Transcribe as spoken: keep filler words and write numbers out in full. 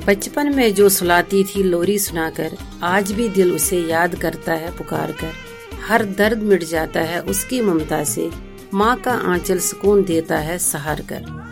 बचपन में जो सुलाती थी लोरी सुनाकर, आज भी दिल उसे याद करता है पुकार कर। हर दर्द मिट जाता है उसकी ममता से, माँ का आंचल सुकून देता है सहार कर।